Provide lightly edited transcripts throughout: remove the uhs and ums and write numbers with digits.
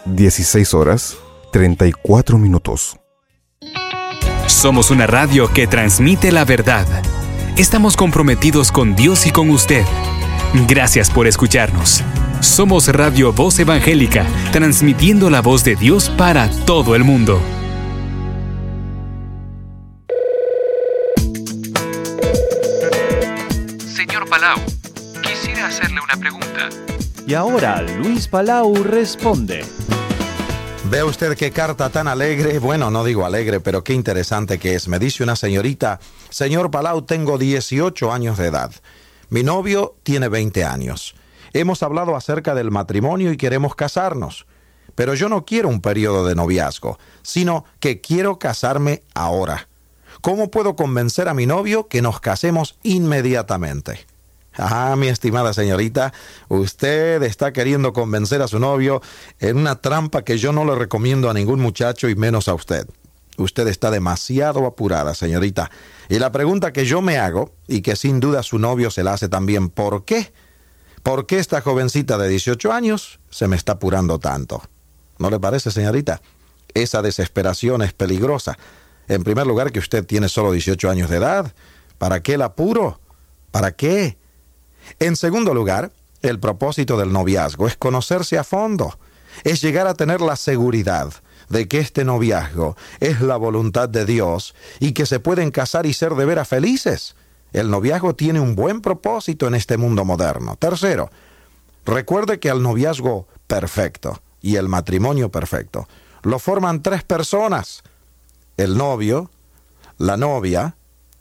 16 horas, 34 minutos. Somos una radio que transmite la verdad. Estamos comprometidos con Dios y con usted. Gracias por escucharnos. Somos Radio Voz Evangélica, transmitiendo la voz de Dios para todo el mundo. Señor Palau, quisiera hacerle una pregunta. Y ahora Luis Palau responde. ¿Ve usted qué carta tan alegre? Bueno, no digo alegre, pero qué interesante que es. Me dice una señorita: señor Palau, tengo 18 años de edad. Mi novio tiene 20 años. Hemos hablado acerca del matrimonio y queremos casarnos. Pero yo no quiero un periodo de noviazgo, sino que quiero casarme ahora. ¿Cómo puedo convencer a mi novio que nos casemos inmediatamente? Ah, mi estimada señorita, usted está queriendo convencer a su novio en una trampa que yo no le recomiendo a ningún muchacho y menos a usted. Usted está demasiado apurada, señorita. Y la pregunta que yo me hago, y que sin duda su novio se la hace también: ¿por qué? ¿Por qué esta jovencita de 18 años se me está apurando tanto? ¿No le parece, señorita? Esa desesperación es peligrosa. En primer lugar, que usted tiene solo 18 años de edad. ¿Para qué el apuro? ¿Para qué? En segundo lugar, el propósito del noviazgo es conocerse a fondo. Es llegar a tener la seguridad de que este noviazgo es la voluntad de Dios y que se pueden casar y ser de veras felices. El noviazgo tiene un buen propósito en este mundo moderno. Tercero, recuerde que el noviazgo perfecto y el matrimonio perfecto lo forman 3 personas: el novio, la novia,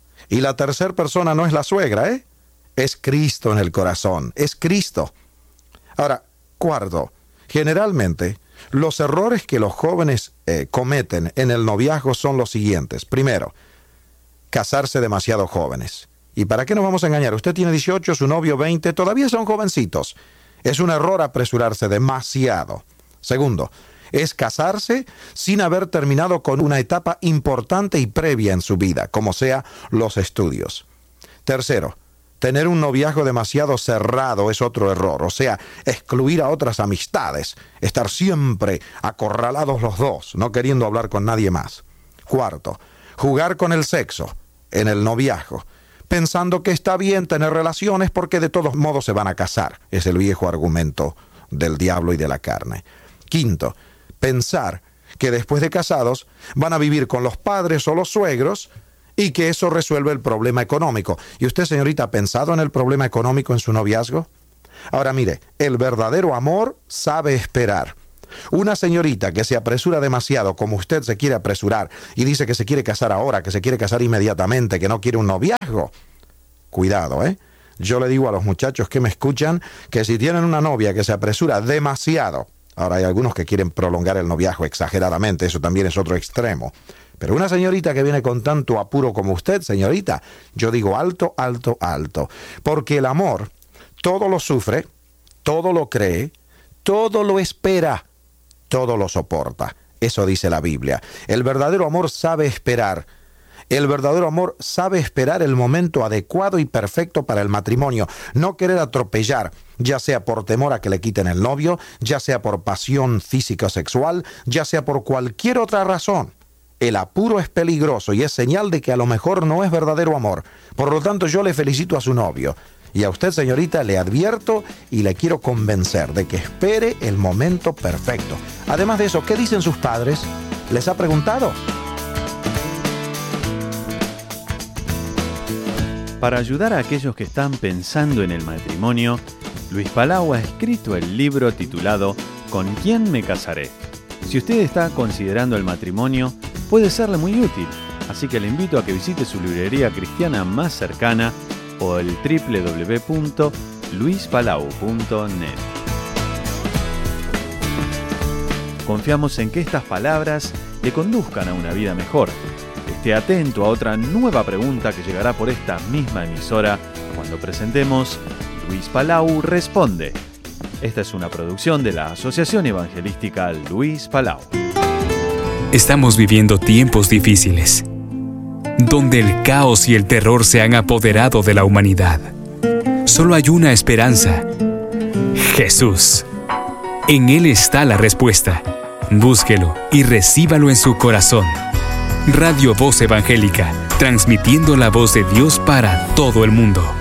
y la tercera persona no es la suegra, es Cristo en el corazón, es Cristo. Ahora, cuarto, generalmente los errores que los jóvenes cometen en el noviazgo son los siguientes. Primero, casarse demasiado jóvenes. ¿Y para qué nos vamos a engañar? Usted tiene 18, su novio 20, todavía son jovencitos. Es un error apresurarse demasiado. Segundo, es casarse sin haber terminado con una etapa importante y previa en su vida, como sea los estudios. Tercero, tener un noviazgo demasiado cerrado es otro error, o sea, excluir a otras amistades, estar siempre acorralados los dos, no queriendo hablar con nadie más. Cuarto, jugar con el sexo en el noviazgo, pensando que está bien tener relaciones porque de todos modos se van a casar. Es el viejo argumento del diablo y de la carne. Quinto, pensar que después de casados van a vivir con los padres o los suegros y que eso resuelve el problema económico. ¿Y usted, señorita, ha pensado en el problema económico en su noviazgo? Ahora mire, el verdadero amor sabe esperar. Una señorita que se apresura demasiado, como usted se quiere apresurar, y dice que se quiere casar ahora, que se quiere casar inmediatamente, que no quiere un noviazgo. Cuidado, Yo le digo a los muchachos que me escuchan que si tienen una novia que se apresura demasiado, ahora hay algunos que quieren prolongar el noviazgo exageradamente, eso también es otro extremo. Pero una señorita que viene con tanto apuro como usted, señorita, yo digo alto, alto, alto. Porque el amor todo lo sufre, todo lo cree, todo lo espera, todo lo soporta. Eso dice la Biblia. El verdadero amor sabe esperar. El verdadero amor sabe esperar el momento adecuado y perfecto para el matrimonio. No querer atropellar, ya sea por temor a que le quiten el novio, ya sea por pasión física o sexual, ya sea por cualquier otra razón. El apuro es peligroso y es señal de que a lo mejor no es verdadero amor. Por lo tanto, yo le felicito a su novio. Y a usted, señorita, le advierto y le quiero convencer de que espere el momento perfecto. Además de eso, ¿qué dicen sus padres? ¿Les ha preguntado? Para ayudar a aquellos que están pensando en el matrimonio, Luis Palau ha escrito el libro titulado ¿Con quién me casaré? Si usted está considerando el matrimonio, puede serle muy útil, así que le invito a que visite su librería cristiana más cercana o el www.luispalau.net. Confiamos en que estas palabras le conduzcan a una vida mejor. Esté atento a otra nueva pregunta que llegará por esta misma emisora cuando presentemos Luis Palau Responde. Esta es una producción de la Asociación Evangelística Luis Palau. Estamos viviendo tiempos difíciles, donde el caos y el terror se han apoderado de la humanidad. Solo hay una esperanza: Jesús. En Él está la respuesta. Búsquelo y recíbalo en su corazón. Radio Voz Evangélica, transmitiendo la voz de Dios para todo el mundo.